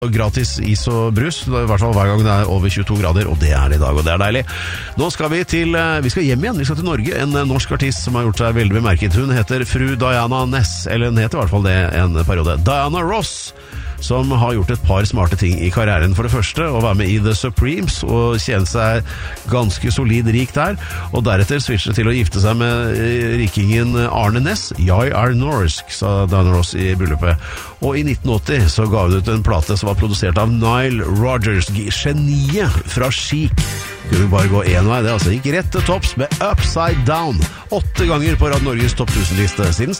Gratis is og brus, i hvert fall hver gang det over 22 grader, og det det i dag, og det deilig. Nå skal vi skal hjem igjen, vi skal til Norge. En norsk artist som har gjort seg veldig bemerket. Hun heter fru Diana Ness, eller hun heter i hvert fall det en periode. Diana Ross, som har gjort et par smarte ting i karrieren. For det første, å være med i The Supremes og tjene seg ganske solid rik der, og deretter switche til å gifte seg med rikingen Arne Ness. Jeg norsk, sa Diana Ross i bryllupet. Og i 1980 så ga hun ut en plate som var produsert av Nile Rodgers, geniet fra Chic. Kunne bare gå en vei, det gikk rett til topps med Upside Down. 8 ganger på Rad Norges topp 1000-liste siden